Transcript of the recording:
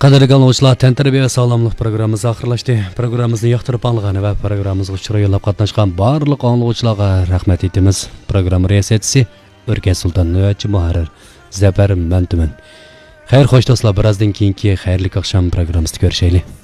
Qadrli anglag'uchilar, Tantarbiya va sog'lomlik programmamiz oxirlashdi. Programmamizni yoqtirib anglagan va programmamizga chiroy yo'llab qatnashgan barliq anglag'uchilarga rahmat etamiz. Program riyosatchisi O'rkay Sulton Navbatchi muharrir Zafar Mantuman. Xayr, xo'sh do'stlar, birozdan keyingi xayrli oqshom programmasida ko'rishaylik.